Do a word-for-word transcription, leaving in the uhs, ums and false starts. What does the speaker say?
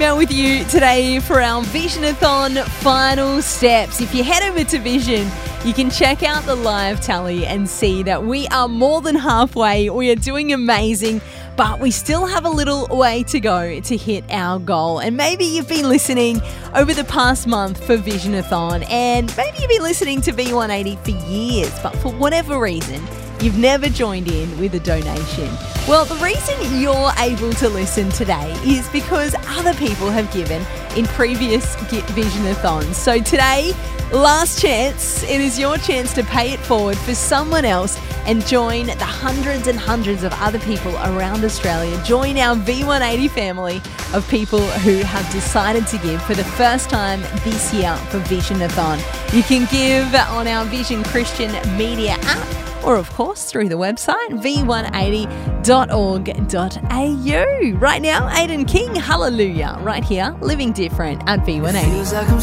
out with you today for our Visionathon final steps. If you head over to Vision, you can check out the live tally and see that we are more than halfway. We are doing amazing, but we still have a little way to go to hit our goal. And maybe you've been listening over the past month for Visionathon, and maybe you've been listening to V one eighty for years, but for whatever reason, you've never joined in with a donation. Well, the reason you're able to listen today is because other people have given in previous Visionathons. So today, last chance, it is your chance to pay it forward for someone else and join the hundreds and hundreds of other people around Australia. Join our V one eighty family of people who have decided to give for the first time this year for Visionathon. You can give on our Vision Christian Media app, or of course through the website v one eighty dot org dot a u. Right now, Aidan King, Hallelujah, right here, Living Different at V one eighty.